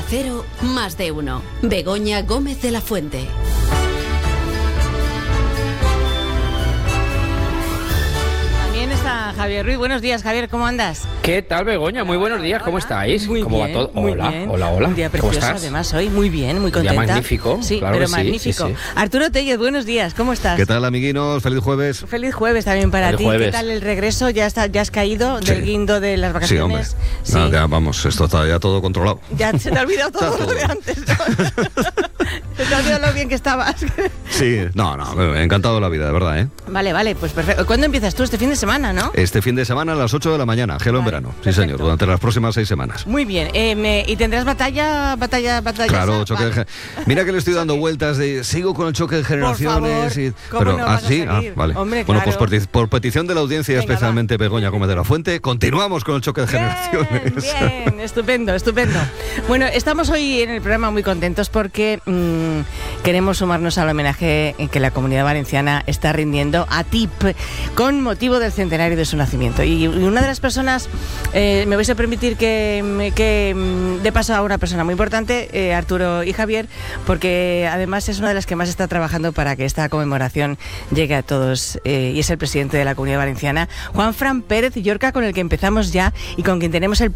Cero, más de uno. Begoña Gómez de la Fuente. También está Javier Ruiz. Buenos días, Javier, ¿cómo andas? ¿Qué tal, Begoña? Muy buenos días, ¿cómo estáis? Muy ¿Cómo bien, va todo? muy Hola, bien. hola. Un día ¿Cómo precioso, estás? además, hoy. Muy bien, muy contenta. Un día magnífico. Sí, claro pero que sí, magnífico. sí. Arturo Tellez, buenos días, ¿cómo estás? ¿Qué tal, amiguinos? Feliz jueves. Feliz jueves también para Feliz ti. jueves. ¿Qué tal el regreso? ¿Ya has caído del guindo de las Sí, hombre. vacaciones? No, ya vamos, esto está ya todo controlado. Ya se te ha olvidado todo Está lo de todo. antes, ¿no? Se te ha olvidado lo bien que estabas. Sí, no, encantado de la vida, de verdad, ¿eh? Vale, pues perfecto. ¿Cuándo empiezas tú? Este fin de semana, ¿no? Este fin de semana a las 8 de la mañana, gelo en Vale, verano. Sí, perfecto. señor, durante las próximas 6 semanas. Muy bien. ¿Y tendrás batalla? Claro, choque Vale. Mira que le estoy dando vueltas de sigo con el choque de generaciones. favor, ¿cómo no vas a sí, seguir? vale. Hombre, bueno, claro. pues por petición de la audiencia, Venga, especialmente Begoña Gómez de la Fuente, continuamos con el choque de generaciones. Bien, estupendo. Bueno, estamos hoy en el programa muy contentos porque queremos sumarnos al homenaje que la Comunidad Valenciana está rindiendo a TIP con motivo del centenario de su nacimiento. Y una de las personas, me vais a permitir que de paso a una persona muy importante, Arturo y Javier, porque además es una de las que más está trabajando para que esta conmemoración llegue a todos, y es el presidente de la Comunidad Valenciana, Juanfran Pérez Llorca, con el que empezamos ya y con quien tenemos el